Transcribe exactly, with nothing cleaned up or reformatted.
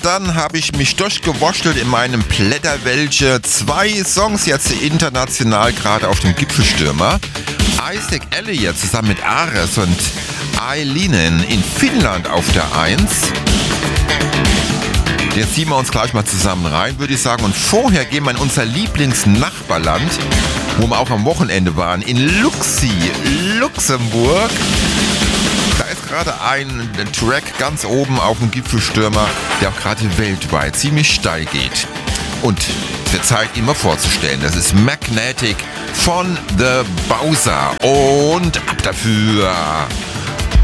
dann habe ich mich durchgewurschtelt in meinem Plätterwelche. Zwei Songs jetzt international gerade auf dem Gipfelstürmer. Isaac Elliott zusammen mit Ares und Eilinen in Finnland auf der eins. Jetzt ziehen wir uns gleich mal zusammen rein, würde ich sagen. Und vorher gehen wir in unser Lieblingsnachbarland, wo wir auch am Wochenende waren, in Luxi, Luxemburg. Da ist gerade ein Track ganz oben auf dem Gipfelstürmer, der auch gerade weltweit ziemlich steil geht. Und es wird Zeit, ihn mal vorzustellen. Das ist Magnetic von The Bowser. Und ab dafür!